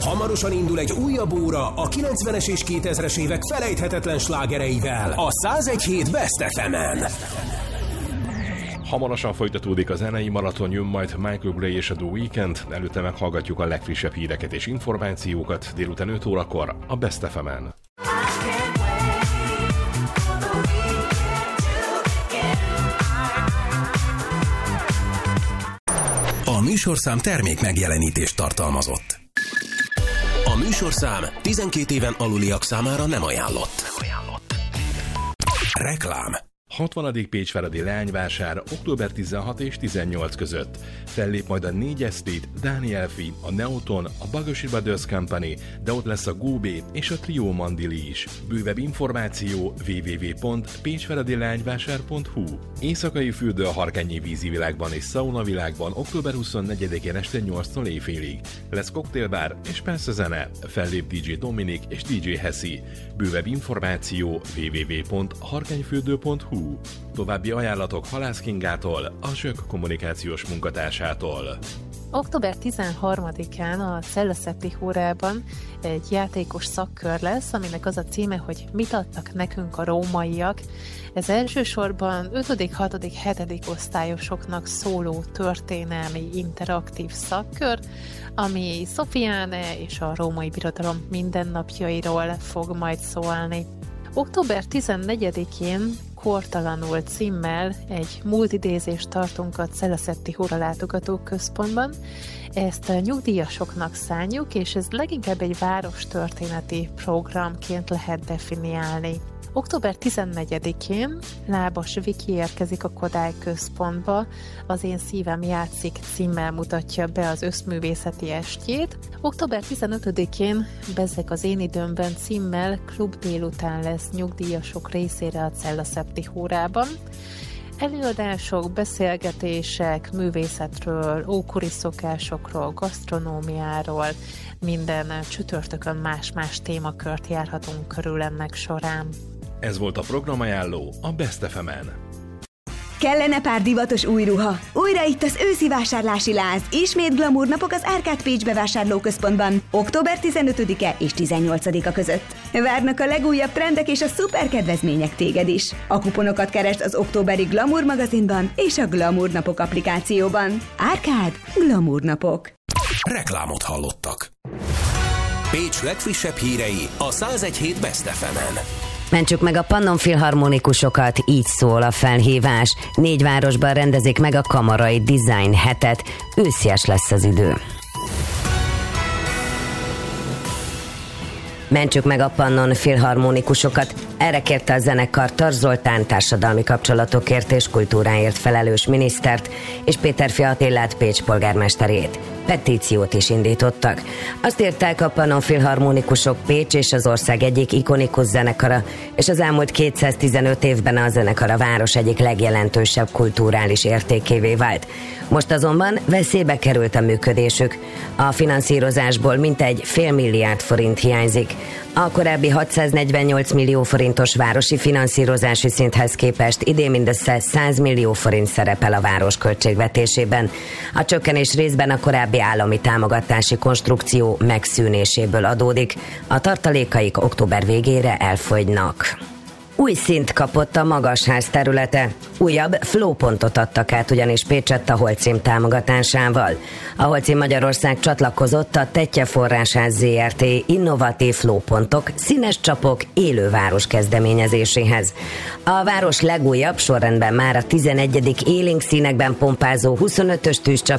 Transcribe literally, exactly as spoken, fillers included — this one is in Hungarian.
Hamarosan indul egy újabb óra a kilencvenes és kétezres évek felejthetetlen slágereivel a száz egy hét Best ef emen. Hamarosan folytatódik a zenei maraton, jön majd Michael Gray és a The Weeknd, előtte meghallgatjuk a legfrissebb híreket és információkat délután öt órakor a Best ef emen. A műsorszám termék megjelenítést tartalmazott. A műsorszám tizenkét éven aluliak számára nem ajánlott. Nem ajánlott. Reklám. hatvanadik Pécsváradi leányvásár október tizenhat és tizennyolc között. Fellép majd a négy Estate, Daniel Fi, a Neoton, a Bagosi Brothers Company, de ott lesz a Góbé és a Trio Mandili is. Bővebb információ double-u double-u double-u pont pécsváradi leányvásár pont hu. Éjszakai fürdő a Harkányi vízivilágban és szaunavilágban október huszonnegyedikén este nyolctól éjfélig. Lesz koktélbár és persze zene. Fellép dé dzsé Dominik és dé dzsé Hessi. Bővebb információ double-u double-u double-u pont harkányfürdő pont hu. További ajánlatok Halász Kingától, a Zsök kommunikációs munkatársától. október tizenharmadikán a Szelleszepti Hórában egy játékos szakkör lesz, aminek az a címe, hogy mit adtak nekünk a rómaiak. Ez elsősorban ötödik, hatodik, hetedik osztályosoknak szóló történelmi interaktív szakkör, ami Szofiáne és a római birodalom mindennapjairól fog majd szólni. október tizennegyedikén Kortalanul címmel egy múltidézést tartunk a Szelleszepti Hóra látogatóközpontban. Ezt a nyugdíjasoknak szánjuk, és ez leginkább egy várostörténeti programként lehet definiálni. október tizennegyedikén Lábas Viki érkezik a Kodály központba, Az én szívem játszik címmel mutatja be az összművészeti estjét. október tizenötödikén Bezzeg az én időmben címmel klub délután lesz nyugdíjasok részére a Szelleszepti Hórában. Előadások, beszélgetések, művészetről, ókori szokásokról, gasztronómiáról, minden csütörtökön más-más témakört járhatunk körül ennek során. Ez volt a programajánló a Best ef emen. Kellene pár divatos új ruha? Újra itt az őszi vásárlási láz. Ismét glamour napok az Árkád Pécs bevásárlóközpontban. október tizenötödike és tizennyolcadika között. Várnak a legújabb trendek és a szuper kedvezmények téged is. A kuponokat keresd az októberi Glamour magazinban és a Glamour napok applikációban. Árkád Glamour napok. Reklámot hallottak. Pécs legfrissebb hírei a száz egy hét Best ef emen. Mentsük meg a Pannon Filharmonikusokat, így szól a felhívás. Négy városban rendezik meg a Kamarai Design hetet. Őszies lesz az idő. Mentsük meg a Pannon Filharmonikusokat. Erre kérte a zenekar Tar Zoltán társadalmi kapcsolatokért és kultúráért felelős minisztert és Péterfi Attilát Pécs polgármesterét. Petíciót is indítottak. Azt írták, a Pannon Filharmonikusok Pécs és az ország egyik ikonikus zenekara, és az elmúlt kétszáztizenöt évben a zenekar a város egyik legjelentősebb kulturális értékévé vált. Most azonban veszélybe került a működésük. A finanszírozásból mintegy fél milliárd forint hiányzik. A korábbi hatszáznegyvennyolc millió forintos városi finanszírozási szinthez képest idén mindössze száz millió forint szerepel a város költségvetésében. A csökkenés részben a korábbi állami támogatási konstrukció megszűnéséből adódik. A tartalékaik október végére elfogynak. Új szint kapott a Magasház területe. Újabb flópontot adtak át ugyanis Pécsett a Holcim támogatásával. A Holcim Magyarország csatlakozott a Tettye Forrásház zé er té innovatív flópontok, színes csapok, élőváros kezdeményezéséhez. A város legújabb, sorrendben már a tizenegyedik élénk színekben pompázó huszonötös tűzcsap